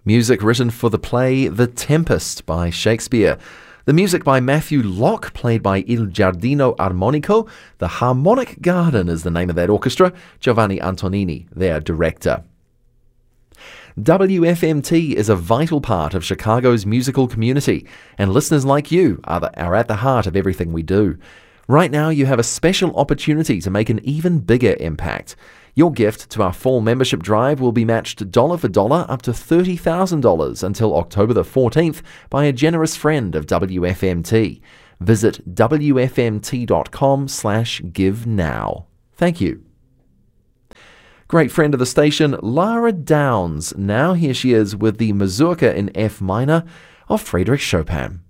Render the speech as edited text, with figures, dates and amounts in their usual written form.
Music written for the play The Tempest by Shakespeare. The music by Matthew Locke, played by Il Giardino Armonico. The Harmonic Garden is the name of that orchestra. Giovanni Antonini, their director. WFMT is a vital part of Chicago's musical community, and listeners like you are at the heart of everything we do. Right now, you have a special opportunity to make an even bigger impact. Your gift to our fall membership drive will be matched dollar for dollar up to $30,000 until October the 14th by a generous friend of WFMT. Visit wfmt.com/give now. Thank you. Great friend of the station, Lara Downs. Now here she is with the Mazurka in F minor of Frédéric Chopin.